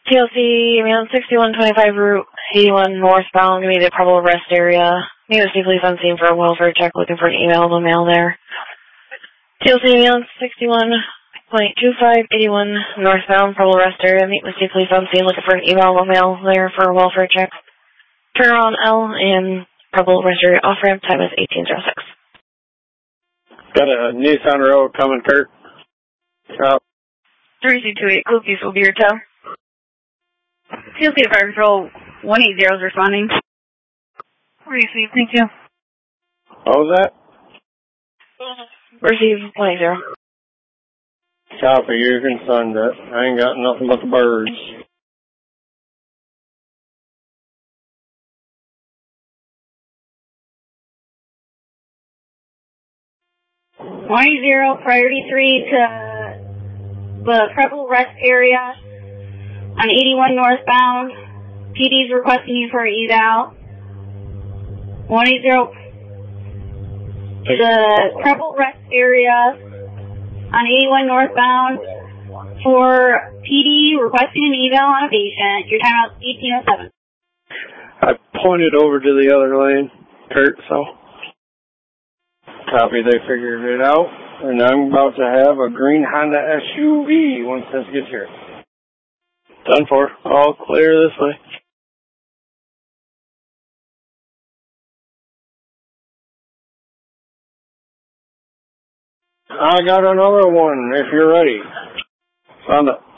TLC, man, 6125 Route 81 northbound, gonna be the Preble Rest area. Need to see police on scene for a welfare check, looking for an email in the mail there. TLC, man, 61.25, 81 northbound, Preble Rest area. Meet with the police on scene, looking for an email in the mail there for a welfare check. Turn around L in Preble Rest area. Off ramp time is 1806. Got a Nissan Road coming, Kurt. 3228 Cookies will be your tow. TLC Fire Patrol 180 is responding. Receive, thank you. What was that? Receive 10. Copy, you can send it. I ain't got nothing but the birds. Priority 3 to the Preble Rest area on 81 northbound. PD's requesting you for an eval. 180 to the Preble Rest area on 81 northbound for PD requesting an eval on a patient. Your timeout's 1807. I pointed over to the other lane, Kurt, so. Copy, they figured it out, and I'm about to have a green Honda SUV once this gets here. Done for. All clear this way. I got another one, if you're ready. Found it.